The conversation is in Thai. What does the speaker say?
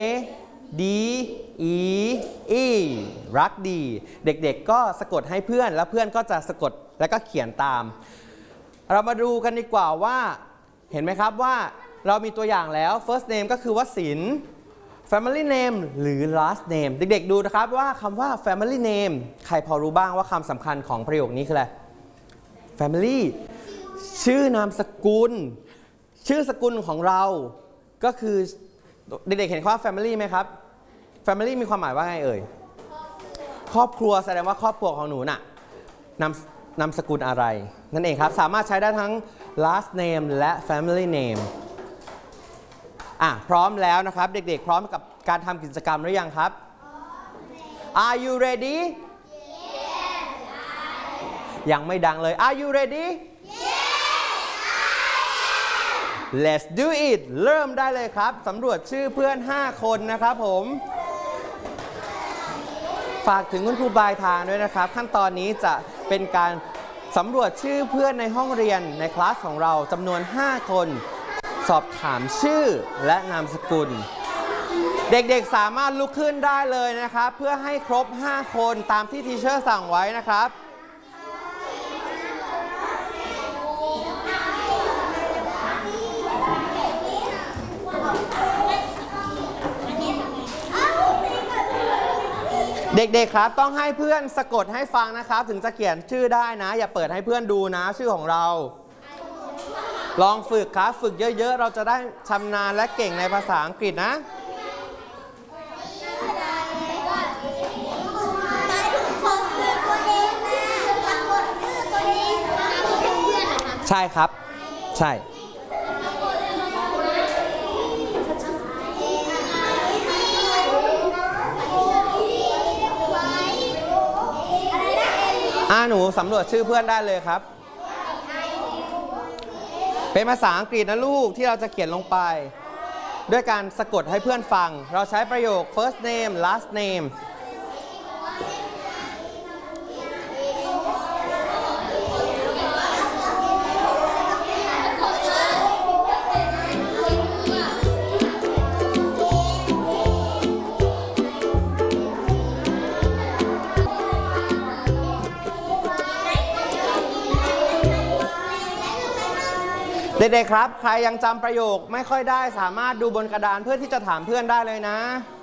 D E E รักดีเด็กๆก็สะกดให้เพื่อนแล้วเพื่อนก็จะสะกดแล้วก็เขียนตามเรามาดูกันดีกว่าว่าเห็นไหมครับว่าเรามีตัวอย่างแล้ว first name ก็คือวสิน family name หรือ last name เด็กๆดูนะครับว่าคำว่า family name ใครพอรู้บ้างว่าคำสำคัญของประโยคนี้คืออะไร family ชื่อนามสกุลชื่อสกุลของเราก็คือเด็กๆเห็นคำว่า family ไหมครับ family มีความหมายว่าไงเอ่ยครอบครัวแสดงว่าครอบครัวของหนูน่ะนามสกุลอะไรนั่นเองครับสามารถใช้ได้ทั้ง last name และ family name พร้อมแล้วนะครับเด็กๆพร้อมกับการทำกิจกรรมหรือยังครับ Are you ready ยังไม่ดังเลย Are you ready Let's do it เริ่มได้เลยครับสำรวจชื่อเพื่อน5คนนะครับผมฝากถึงคุณครูปลายทางด้วยนะครับขั้นตอนนี้จะเป็นการสำรวจชื่อเพื่อนในห้องเรียนในคลาสของเราจำนวน5คนสอบถามชื่อและนามสกุลเด็กๆสามารถลุกขึ้นได้เลยนะครับเพื่อให้ครบ5คนตามที่ทีเชอร์สั่งไว้นะครับเด็กๆครับต้องให้เพื่อนสะกดให้ฟังนะครับถึงจะเขียนชื่อได้นะอย่าเปิดให้เพื่อนดูนะชื่อของเราลองฝึกครับฝึกเยอะๆเราจะได้ชำนาญและเก่งในภาษาอังกฤษนะใช่ครับใช่หนูสำรวจชื่อเพื่อนได้เลยครับเป็นภาษาอังกฤษนะลูกที่เราจะเขียนลงไปด้วยการสะกดให้เพื่อนฟังเราใช้ประโยค first name last nameเด็กๆครับใครยังจำประโยคไม่ค่อยได้สามารถดูบนกระดานเพื่อที่จะถามเพื่อนได้เลยนะ